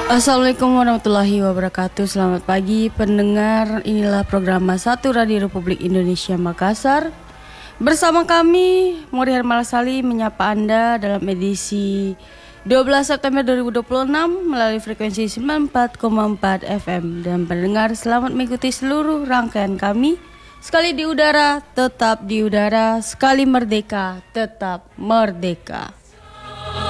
Assalamualaikum warahmatullahi wabarakatuh. Selamat pagi pendengar. Inilah program Satu Radio Republik Indonesia Makassar. Bersama kami Muri Hermalasali menyapa Anda dalam edisi 12 September 2026 melalui frekuensi 94,4 FM. Dan pendengar selamat mengikuti seluruh rangkaian kami. Sekali di udara, tetap di udara. Sekali merdeka, tetap merdeka.